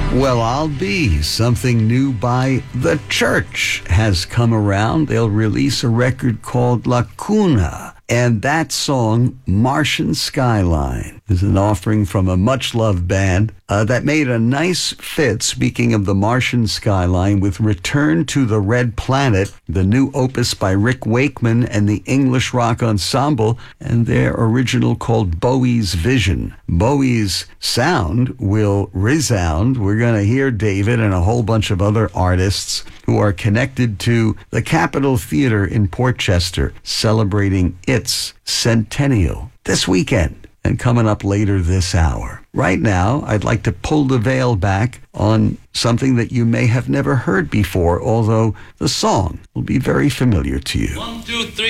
Well, I'll be. Something new by The Church has come around. They'll release a record called La Cuna. And that song, Martian Skyline, is an offering from a much-loved band that made a nice fit, speaking of the Martian Skyline, with Return to the Red Planet, the new opus by Rick Wakeman and the English rock ensemble, and their original called Bowie's Vision. Bowie's sound will resound. We're going to hear David and a whole bunch of other artists who are connected to the Capitol Theater in Portchester, celebrating its centennial this weekend and coming up later this hour. Right now, I'd like to pull the veil back on something that you may have never heard before, although the song will be very familiar to you. 1, 2, 3.